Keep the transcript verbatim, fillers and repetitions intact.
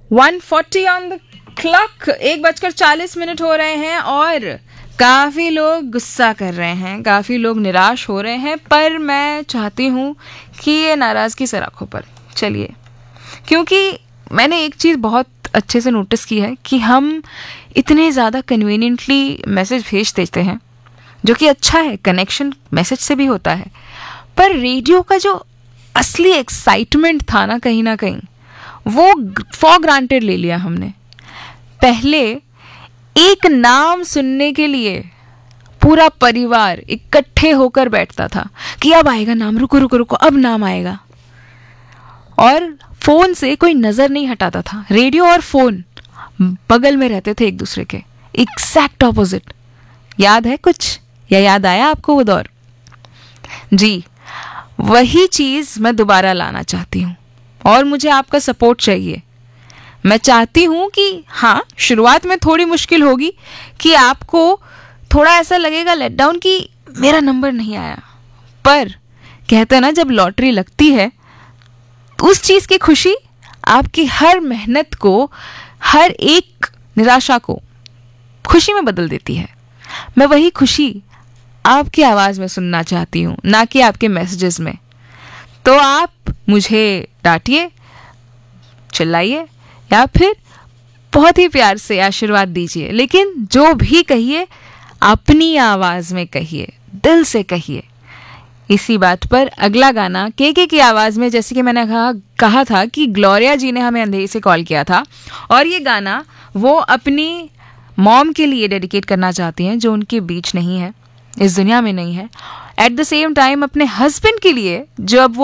One forty on the clock, एक बजकर चालीस मिनट हो रहे हैं और काफ़ी लोग गुस्सा कर रहे हैं, काफ़ी लोग निराश हो रहे हैं, पर मैं चाहती हूँ कि ये नाराज़गी से रखो पर चलिए, क्योंकि मैंने एक चीज़ बहुत अच्छे से नोटिस की है कि हम इतने ज़्यादा कन्वीनियंटली मैसेज भेज देते हैं, जो कि अच्छा है, कनेक्शन मैसेज से भी होता है, पर रेडियो का जो असली एक्साइटमेंट था ना, कहीं ना कहीं वो फॉर ग्रांटेड ले लिया हमने। पहले एक नाम सुनने के लिए पूरा परिवार इकट्ठे होकर बैठता था कि अब आएगा नाम, रुको रुको रुको अब नाम आएगा, और फोन से कोई नजर नहीं हटाता था। रेडियो और फोन बगल में रहते थे एक दूसरे के, एग्जैक्ट ऑपोजिट। याद है कुछ, या याद आया आपको वो दौर? जी, वही चीज मैं दोबारा लाना चाहती हूँ और मुझे आपका सपोर्ट चाहिए। मैं चाहती हूँ कि हाँ, शुरुआत में थोड़ी मुश्किल होगी, कि आपको थोड़ा ऐसा लगेगा लेट डाउन कि मेरा नंबर नहीं आया, पर कहते हैं ना, जब लॉटरी लगती है तो उस चीज़ की खुशी आपकी हर मेहनत को, हर एक निराशा को खुशी में बदल देती है। मैं वही खुशी आपकी आवाज़ में सुनना चाहती हूँ, ना कि आपके मैसेजेस में। तो आप मुझे डांटिए, चिल्लाइए, या फिर बहुत ही प्यार से आशीर्वाद दीजिए, लेकिन जो भी कहिए अपनी आवाज़ में कहिए, दिल से कहिए। इसी बात पर अगला गाना के के की आवाज़ में, जैसे कि मैंने कहा कहा था कि ग्लोरिया जी ने हमें अंधेरी से कॉल किया था, और ये गाना वो अपनी मॉम के लिए डेडिकेट करना चाहती हैं, जो उनके बीच नहीं है, इस दुनिया में नहीं है। एट द सेम टाइम अपने हस्बैंड के लिए, जो अब वो